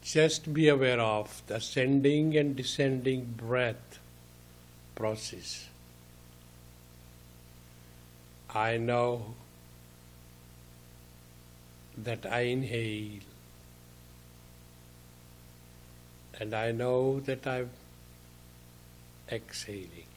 just be aware of the ascending and descending breath process. I know that I inhale, and I know that I'm exhaling.